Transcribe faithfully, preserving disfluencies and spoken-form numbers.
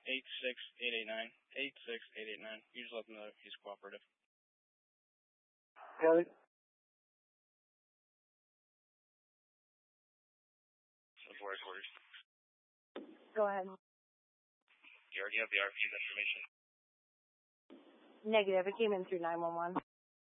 eight six eight eight nine. eight six eight eight nine. You just let them know he's cooperative. Got it. Orders, orders. Go ahead. You already have the R P's information? Negative. It came in through nine one one.